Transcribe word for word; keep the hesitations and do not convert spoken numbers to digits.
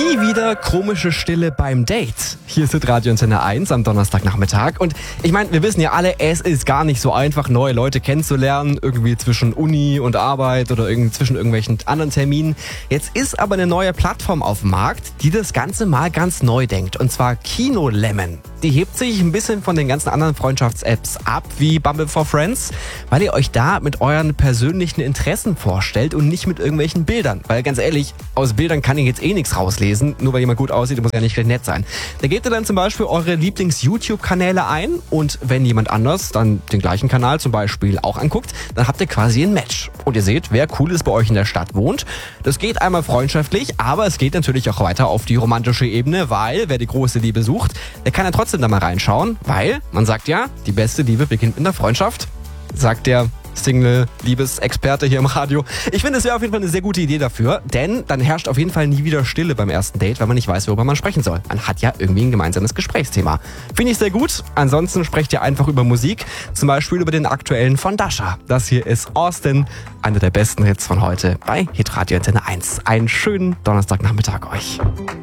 Nie wieder komische Stille beim Date. Hier ist Radio Antenne eins am Donnerstagnachmittag. Und ich meine, wir wissen ja alle, es ist gar nicht so einfach, neue Leute kennenzulernen. Irgendwie zwischen Uni und Arbeit oder irgendwie zwischen irgendwelchen anderen Terminen. Jetzt ist aber eine neue Plattform auf dem Markt, die das Ganze mal ganz neu denkt. Und zwar Kinolemon. Die hebt sich ein bisschen von den ganzen anderen Freundschafts-Apps ab, wie Bumble for Friends, weil ihr euch da mit euren persönlichen Interessen vorstellt und nicht mit irgendwelchen Bildern. Weil ganz ehrlich, aus Bildern kann ich jetzt eh nichts rauslesen, nur weil jemand gut aussieht, muss ja nicht gleich nett sein. Da gebt ihr dann zum Beispiel eure Lieblings-YouTube-Kanäle ein und wenn jemand anders dann den gleichen Kanal zum Beispiel auch anguckt, dann habt ihr quasi ein Match. Und ihr seht, wer cool ist bei euch in der Stadt wohnt. Das geht einmal freundschaftlich, aber es geht natürlich auch weiter auf die romantische Ebene, weil wer die große Liebe sucht, der kann ja trotzdem da mal reinschauen, weil man sagt ja, die beste Liebe beginnt mit einer Freundschaft, sagt der Single-Liebesexperte hier im Radio. Ich finde, es wäre auf jeden Fall eine sehr gute Idee dafür, denn dann herrscht auf jeden Fall nie wieder Stille beim ersten Date, weil man nicht weiß, worüber man sprechen soll. Man hat ja irgendwie ein gemeinsames Gesprächsthema. Finde ich sehr gut. Ansonsten sprecht ihr einfach über Musik, zum Beispiel über den aktuellen von Dasha. Das hier ist Austin, einer der besten Hits von heute bei Hitradio Antenne eins. Einen schönen Donnerstagnachmittag euch.